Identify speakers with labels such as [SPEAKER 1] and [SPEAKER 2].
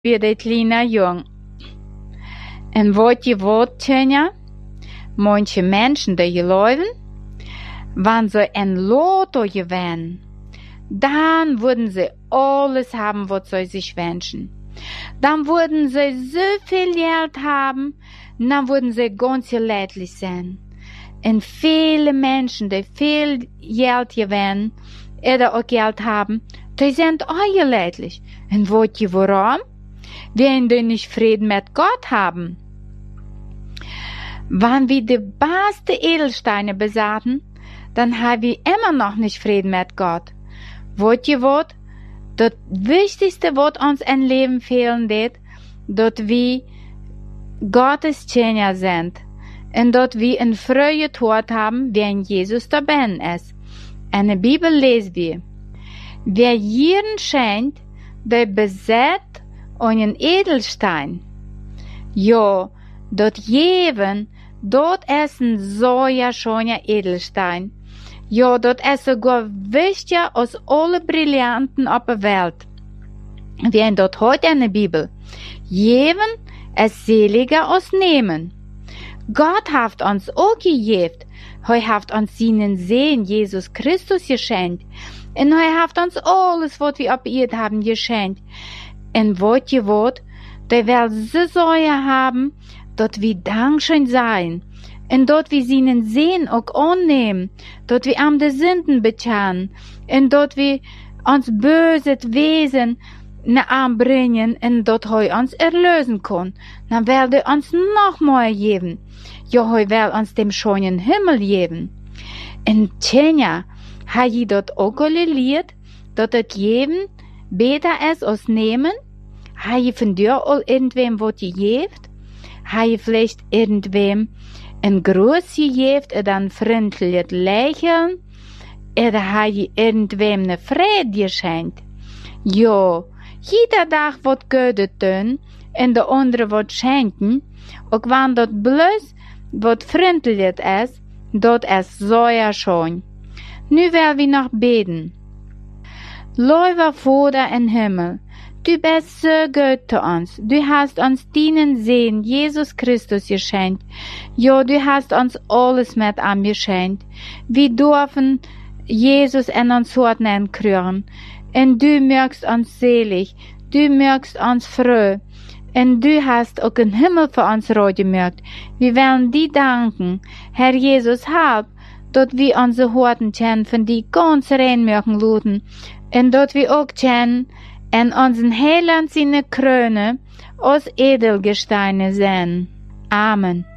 [SPEAKER 1] wie de kleine jong. En wat je wat tjenja, manche Menschen, die geloven, wenn sie ein Lotto gewinnen, dann würden sie alles haben, was sie sich wünschen. Dann würden sie so viel Geld haben, dann würden sie ganz leidlich sein. Und viele Menschen, die viel Geld gewinnen, oder auch Geld haben, die sind auch leidlich. Und warum? Wenn die nicht Frieden mit Gott haben. Wenn wir die besten Edelsteine besaßen, dann haben wir immer noch nicht Frieden mit Gott. Was? Das Wichtigste, was uns im Leben fehlen wird, dass wir Gottes Kinder sind. Und dass wir einen frühen Tod haben, wenn Jesus dabei ist. In der Bibel lesen wir, wer jeden schenkt, der besitzt einen Edelstein. Ja, dort geben, dort ist ein so ja schöner Edelstein. Ja, dort ist sogar wichtiger als alle Brillanten auf der Welt. Wie dort heute in der Bibel. Geben ist seliger als nehmen. Gott hat uns auch gegeben. Er hat uns seinen Sohn Jesus Christus geschenkt. Und er hat uns alles, was wir auf Erde haben, geschenkt. Und was, der will so Säure haben, dass wir Dankeschön sein. Und dort wir seinen Sehen auch annehmen, dort wir am de Sünden bekennen, und dort wir uns böse Wesen anbringen, und dort er uns erlösen kann. Dann will er uns noch mehr geben. Ja, er will uns dem schönen Himmel geben. Und Tjenja, hat je dort auch gelehrt, dass das Geben besser ist als nehmen? Hat je von dir all irgendwem was gegeben? Hat je vielleicht irgendwem ein Gruß gegeben oder ein freundliches Lächeln? Oder hat je irgendwem eine Freude geschenkt? Ja, jeder Tag wird Gott tun und der andere wird schenken, auch wenn dort bloß was freundliches ist, dort ist so ja schon. Nu will wir noch beten. Lieber Vater im Himmel, du bist so gut zu uns. Du hast uns deinen Sohn, Jesus Christus, geschenkt. Ja, du hast uns alles mit ihm geschenkt. Wir dürfen Jesus in uns Herzen entkriegen. Und du möchtest uns selig. Du möchtest uns froh. Und du hast auch den Himmel für uns rot gemacht. Wir wollen dir danken. Herr Jesus, halb, dass wir unsere Herzen kennen, von die ganz rein mögen luten. Und dass wir auch kennen, in unseren Heiland seine Krone aus Edelgesteine sind. Amen.